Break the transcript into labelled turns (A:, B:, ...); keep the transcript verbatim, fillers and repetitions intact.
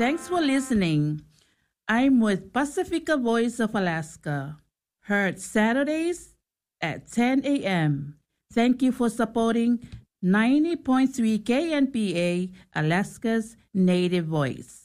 A: Thanks for listening. I'm with Pacifica Voice of Alaska, heard Saturdays at ten a.m. Thank you for supporting ninety point three K N P A, Alaska's Native Voice.